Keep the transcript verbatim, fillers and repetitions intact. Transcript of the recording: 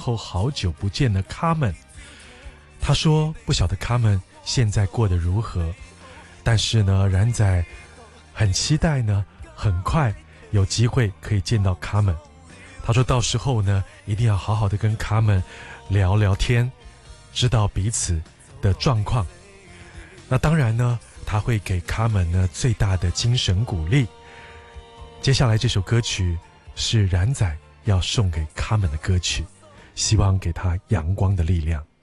后好久不见的卡门。他说不晓得卡门现在过得如何，但是呢，然仔很期待呢，很快有机会可以见到卡门。他说到时候呢，一定要好好的跟卡门聊聊天，知道彼此的状况。那当然呢，他会给卡门呢最大的精神鼓励。接下来这首歌曲是然仔要送给卡门的歌曲，希望给他阳光的力量。